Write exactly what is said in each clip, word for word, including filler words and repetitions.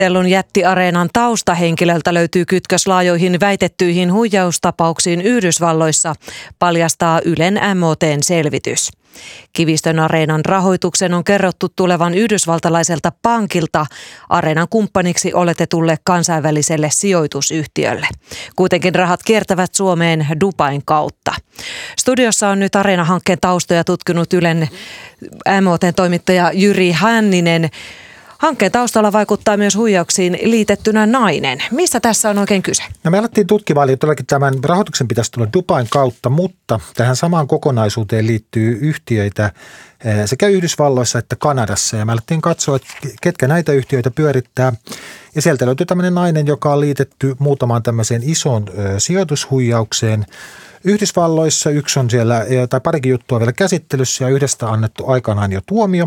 Tellun jättiareenan taustahenkilöltä löytyy kytkös laajoihin väitettyihin huijaustapauksiin Yhdysvalloissa, paljastaa Ylen M O T:n selvitys. Kivistön areenan rahoituksen on kerrottu tulevan yhdysvaltalaiselta pankilta areenan kumppaniksi oletetulle kansainväliselle sijoitusyhtiölle. Kuitenkin rahat kiertävät Suomeen Dubain kautta. Studiossa on nyt Areena-hankkeen taustoja tutkinut Ylen M O T:n toimittaja Jyri Hänninen. Hankkeen taustalla vaikuttaa myös huijauksiin liitettynä nainen. Mistä tässä on oikein kyse? No me alettiin tutkimaan, eli todellakin tämän rahoituksen pitäisi tulla Dubain kautta, mutta tähän samaan kokonaisuuteen liittyy yhtiöitä sekä Yhdysvalloissa että Kanadassa. Ja me alettiin katsoa, että ketkä näitä yhtiöitä pyörittää. Ja sieltä löytyy tämmöinen nainen, joka on liitetty muutamaan tämmöiseen isoon sijoitushuijaukseen. Yhdysvalloissa yksi on siellä, tai parikin juttua vielä käsittelyssä, ja yhdestä annettu aikanaan jo tuomio.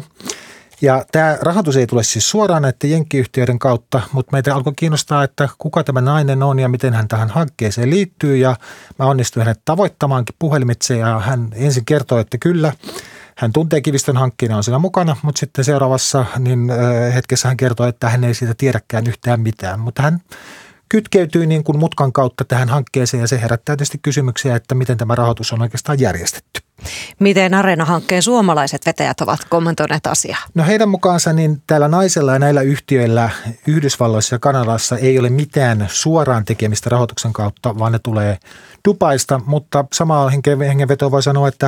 Ja tämä rahoitus ei tule siis suoraan näiden jenkkiyhtiöiden kautta, mutta meitä alkoi kiinnostaa, että kuka tämä nainen on ja miten hän tähän hankkeeseen liittyy. Ja mä onnistuin hänet tavoittamaankin puhelimitse ja hän ensin kertoi, että kyllä, hän tuntee Kivistön hankkeen ja on siinä mukana, mutta sitten seuraavassa niin hetkessä hän kertoi, että hän ei siitä tiedäkään yhtään mitään. Mutta hän kytkeytyy niin kuin mutkan kautta tähän hankkeeseen ja se herättää tietysti kysymyksiä, että miten tämä rahoitus on oikeastaan järjestetty. Miten Areena-hankkeen suomalaiset vetäjät ovat kommentoineet asiaa? No heidän mukaansa niin täällä naisella ja näillä yhtiöillä Yhdysvalloissa ja Kanadassa ei ole mitään suoraan tekemistä rahoituksen kautta, vaan ne tulee Dubaista, mutta samaa hengenvetoa voi sanoa, että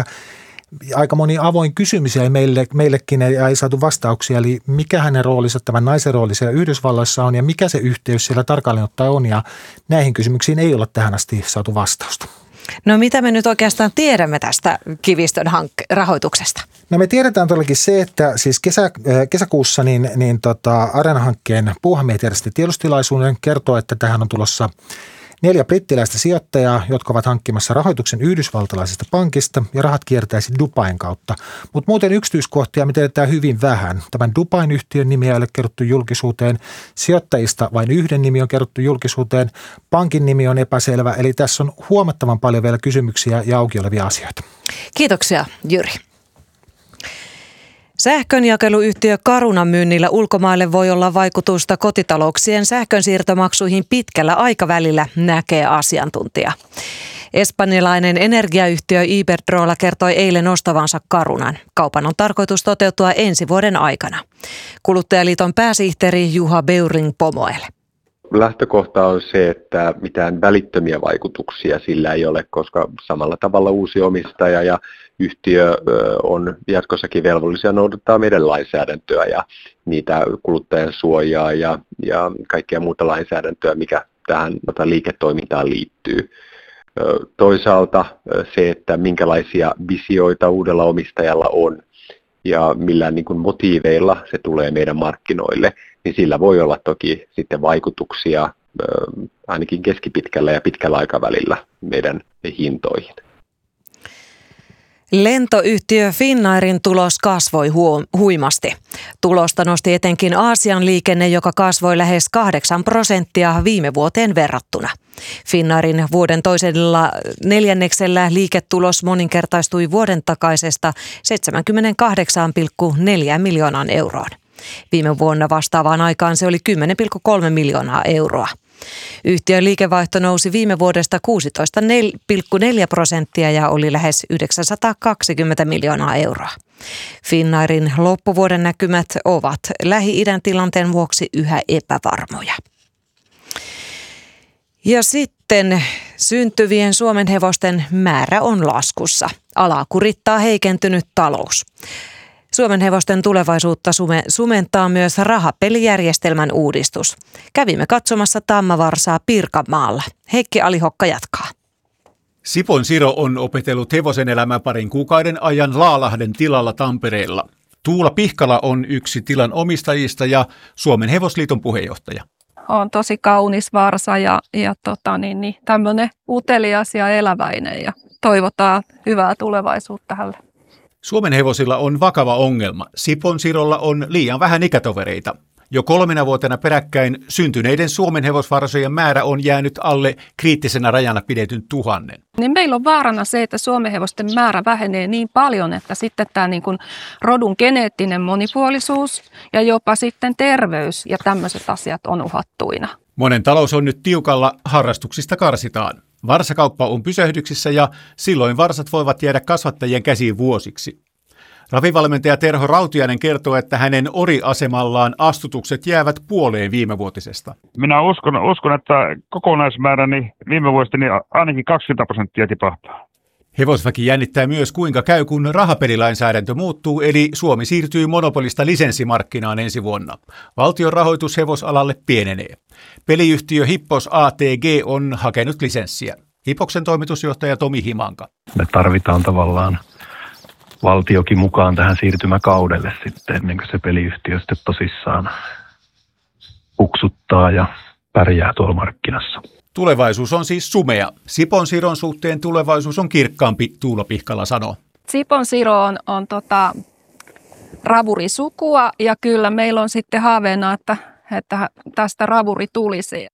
aika moni avoin kysymys jäi meille, meillekin ei, ei saatu vastauksia, eli mikä hänen roolinsa, tämän naisen rooli siellä Yhdysvalloissa on ja mikä se yhteys siellä tarkalleen ottaen on ja näihin kysymyksiin ei ole tähän asti saatu vastausta. No mitä me nyt oikeastaan tiedämme tästä Kivistön hank- rahoituksesta? No me tiedetään todellakin se, että siis kesä, kesäkuussa niin, niin tota, Areena-hankkeen puuhamiehet järjesti tiedostilaisuuden kertoo, että tähän on tulossa neljä brittiläistä sijoittajaa, jotka ovat hankkimassa rahoituksen yhdysvaltalaisesta pankista ja rahat kiertäisi Dubain kautta. Mutta muuten yksityiskohtia me tiedetään hyvin vähän. Tämän Dubain yhtiön nimi ei ole kerrottu julkisuuteen. Sijoittajista vain yhden nimi on kerrottu julkisuuteen. Pankin nimi on epäselvä. Eli tässä on huomattavan paljon vielä kysymyksiä ja auki olevia asioita. Kiitoksia, Jyri. Sähkönjakeluyhtiö Carunan myynnillä ulkomaille voi olla vaikutusta kotitalouksien sähkönsiirtomaksuihin pitkällä aikavälillä, näkee asiantuntija. Espanjalainen energiayhtiö Iberdrola kertoi eilen ostavansa Carunan. Kaupan on tarkoitus toteutua ensi vuoden aikana. Kuluttajaliiton pääsihteeri Juha Beuring-Pomoel. Lähtökohta on se, että mitään välittömiä vaikutuksia sillä ei ole, koska samalla tavalla uusi omistaja ja yhtiö on jatkossakin velvollisia noudattaa meidän lainsäädäntöä ja niitä kuluttajan suojaa ja, ja kaikkea muuta lainsäädäntöä, mikä tähän liiketoimintaan liittyy. Toisaalta se, että minkälaisia visioita uudella omistajalla on ja millään niin kuin motiiveilla se tulee meidän markkinoille, niin sillä voi olla toki sitten vaikutuksia ainakin keskipitkällä ja pitkällä aikavälillä meidän hintoihin. Lentoyhtiö Finnairin tulos kasvoi huimasti. Tulosta nosti etenkin Aasian liikenne, joka kasvoi lähes kahdeksan prosenttia viime vuoteen verrattuna. Finnairin vuoden toisella neljänneksellä liiketulos moninkertaistui vuoden takaisesta seitsemänkymmentäkahdeksan pilkku neljä miljoonaan euroon. Viime vuonna vastaavaan aikaan se oli kymmenen pilkku kolme miljoonaa euroa. Yhtiön liikevaihto nousi viime vuodesta kuusitoista pilkku neljä prosenttia ja oli lähes yhdeksänsataakaksikymmentä miljoonaa euroa. Finnairin loppuvuoden näkymät ovat Lähi-idän tilanteen vuoksi yhä epävarmoja. Ja sitten syntyvien suomenhevosten määrä on laskussa. Alaa kurittaa heikentynyt talous. Suomenhevosten tulevaisuutta sumentaa myös rahapelijärjestelmän uudistus. Kävimme katsomassa Tammavarsaa Pirkanmaalla. Heikki Alihokka jatkaa. Sipon Siro on opetellut hevosen elämää parin kuukauden ajan Laalahden tilalla Tampereella. Tuula Pihkala on yksi tilan omistajista ja Suomen hevosliiton puheenjohtaja. On tosi kaunis varsa ja, ja tota, niin, niin, tämmöinen utelias ja eläväinen ja toivotaan hyvää tulevaisuutta hänelle. Suomen hevosilla on vakava ongelma. Sipon Sirolla on liian vähän ikätovereita. Jo kolmena vuotena peräkkäin syntyneiden Suomen hevosvarsojen määrä on jäänyt alle kriittisenä rajana pidetyn tuhannen. Niin meillä on vaarana se, että suomenhevosten määrä vähenee niin paljon, että sitten tämä niin kuin rodun geneettinen monipuolisuus ja jopa sitten terveys ja tämmöiset asiat on uhattuina. Monen talous on nyt tiukalla, harrastuksista karsitaan. Varsakauppa on pysähdyksissä ja silloin varsat voivat jäädä kasvattajien käsiin vuosiksi. Ravivalmentaja Terho Rautiainen kertoo, että hänen oriasemallaan astutukset jäävät puoleen viimevuotisesta. Minä uskon, uskon että kokonaismääräni viime vuosina niin ainakin kaksikymmentä prosenttia tipahtaa. Hevosväki jännittää myös, kuinka käy, kun rahapelilainsäädäntö muuttuu, eli Suomi siirtyy monopolista lisenssimarkkinaan ensi vuonna. Valtion rahoitus hevosalalle pienenee. Peliyhtiö Hippos A T G on hakenut lisenssiä. Hippoksen toimitusjohtaja Tomi Himanka. Me tarvitaan tavallaan valtiokin mukaan tähän siirtymäkaudelle sitten, ennen kuin se peliyhtiö sitten tosissaan puksuttaa ja pärjää tuolla markkinassa. Tulevaisuus on siis sumea. Siponsiron suhteen tulevaisuus on kirkkaampi, Tuula Pihkala sanoo. Siponsiro on, on tota, ravurisukua ja kyllä meillä on sitten haaveena, että, että tästä ravuri tulisi.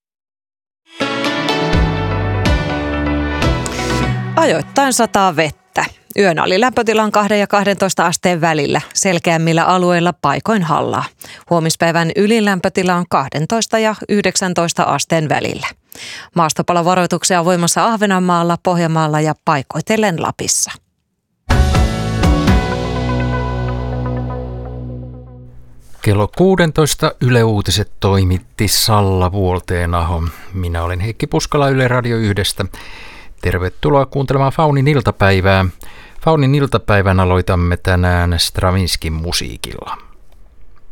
Ajoittain sataa vettä. Yön oli lämpötilan kahden ja kahdentoista asteen välillä, selkeämmillä alueilla paikoin hallaa. Huomispäivän ylilämpötila on kaksitoista ja yhdeksäntoista asteen välillä. Maastopalovaroituksia on voimassa Ahvenanmaalla, Pohjanmaalla ja paikoitellen Lapissa. Kello kuusitoista Yle Uutiset toimitti Salla Vuolteenaho. Minä olen Heikki Puskala Yle Radio yhdestä. Tervetuloa kuuntelemaan Faunin iltapäivää. Faunin iltapäivän aloitamme tänään Stravinskin musiikilla.